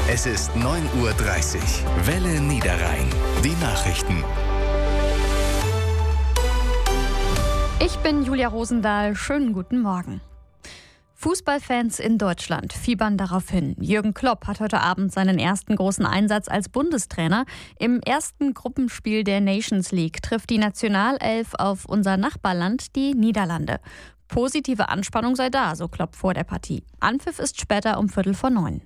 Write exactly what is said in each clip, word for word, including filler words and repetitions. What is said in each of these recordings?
Es ist neun Uhr dreißig. Welle Niederrhein. Die Nachrichten. Ich bin Julia Rosendahl. Schönen guten Morgen. Fußballfans in Deutschland fiebern darauf hin. Jürgen Klopp hat heute Abend seinen ersten großen Einsatz als Bundestrainer. Im ersten Gruppenspiel der Nations League trifft die Nationalelf auf unser Nachbarland, die Niederlande. Positive Anspannung sei da, so Klopp vor der Partie. Anpfiff ist später um Viertel vor neun.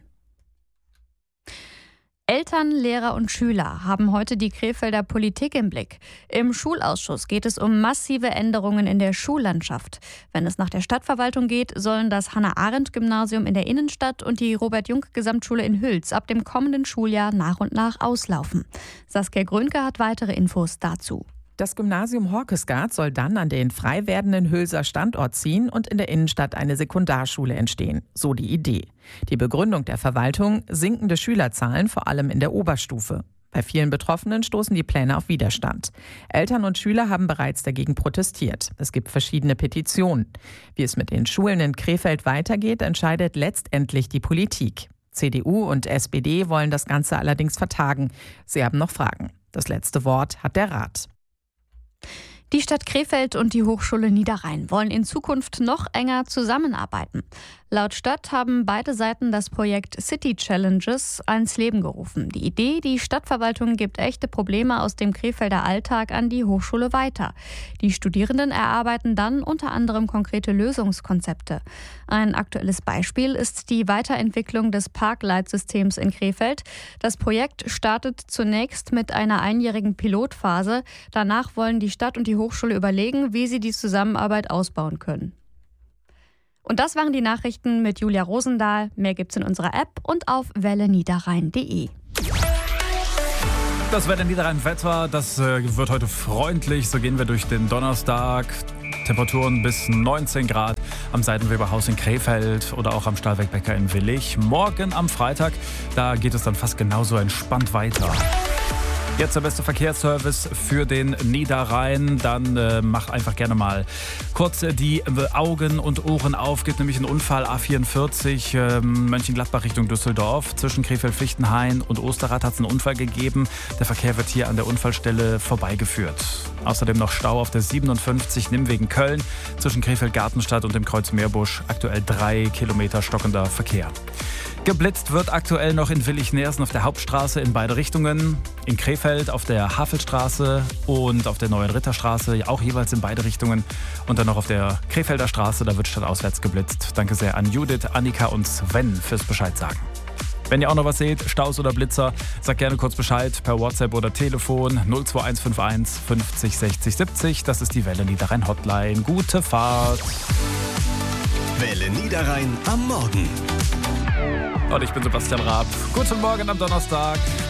Eltern, Lehrer und Schüler haben heute die Krefelder Politik im Blick. Im Schulausschuss geht es um massive Änderungen in der Schullandschaft. Wenn es nach der Stadtverwaltung geht, sollen das Hannah-Arendt-Gymnasium in der Innenstadt und die Robert-Jungk-Gesamtschule in Hüls ab dem kommenden Schuljahr nach und nach auslaufen. Saskia Grönke hat weitere Infos dazu. Das Gymnasium Horkesgaard soll dann an den frei werdenden Hülser Standort ziehen und in der Innenstadt eine Sekundarschule entstehen. So die Idee. Die Begründung der Verwaltung: sinkende Schülerzahlen, vor allem in der Oberstufe. Bei vielen Betroffenen stoßen die Pläne auf Widerstand. Eltern und Schüler haben bereits dagegen protestiert. Es gibt verschiedene Petitionen. Wie es mit den Schulen in Krefeld weitergeht, entscheidet letztendlich die Politik. C D U und S P D wollen das Ganze allerdings vertagen. Sie haben noch Fragen. Das letzte Wort hat der Rat. Die Stadt Krefeld und die Hochschule Niederrhein wollen in Zukunft noch enger zusammenarbeiten. Laut Stadt haben beide Seiten das Projekt City Challenges ans Leben gerufen. Die Idee, die Stadtverwaltung gibt echte Probleme aus dem Krefelder Alltag an die Hochschule weiter. Die Studierenden erarbeiten dann unter anderem konkrete Lösungskonzepte. Ein aktuelles Beispiel ist die Weiterentwicklung des Parkleitsystems in Krefeld. Das Projekt startet zunächst mit einer einjährigen Pilotphase. Danach wollen die Stadt und die Hochschule überlegen, wie sie die Zusammenarbeit ausbauen können. Und das waren die Nachrichten mit Julia Rosendahl. Mehr gibt's in unserer App und auf welle niederrhein punkt de. Das Welle Niederrhein Wetter, das äh, wird heute freundlich. So gehen wir durch den Donnerstag. Temperaturen bis neunzehn Grad am Seidenweberhaus in Krefeld oder auch am Stahlwerk-Bäcker in Willich. Morgen am Freitag, da geht es dann fast genauso entspannt weiter. Jetzt der beste Verkehrsservice für den Niederrhein. Dann äh, mach einfach gerne mal kurz äh, die äh, Augen und Ohren auf. Gibt nämlich einen Unfall A vierundvierzig äh, Mönchengladbach Richtung Düsseldorf. Zwischen Krefeld-Fichtenhain und Osterrad hat es einen Unfall gegeben. Der Verkehr wird hier an der Unfallstelle vorbeigeführt. Außerdem noch Stau auf der siebenundfünfzig Nimwegen Köln. Zwischen Krefeld-Gartenstadt und dem Kreuz Meerbusch aktuell drei Kilometer stockender Verkehr. Geblitzt wird aktuell noch in Willich-Neersen auf der Hauptstraße in beide Richtungen. In Krefeld auf der Havelstraße und auf der Neuen Ritterstraße, auch jeweils in beide Richtungen. Und dann noch auf der Krefelder Straße, da wird stadtauswärts geblitzt. Danke sehr an Judith, Annika und Sven fürs Bescheid sagen. Wenn ihr auch noch was seht, Staus oder Blitzer, sagt gerne kurz Bescheid per WhatsApp oder Telefon null zwei eins fünf eins fünfzig sechzig siebzig. Das ist die Welle Niederrhein Hotline. Gute Fahrt. Welle Niederrhein am Morgen. Und ich bin Sebastian Raab. Guten Morgen am Donnerstag.